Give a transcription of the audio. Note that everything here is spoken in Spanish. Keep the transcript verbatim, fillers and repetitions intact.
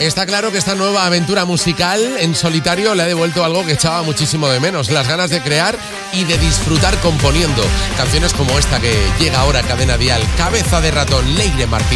Está claro que esta nueva aventura musical en solitario le ha devuelto algo que echaba muchísimo de menos, las ganas de crear y de disfrutar componiendo. Canciones como esta que llega ahora a Cadena Dial, Cabeza de Ratón, Leire Martín.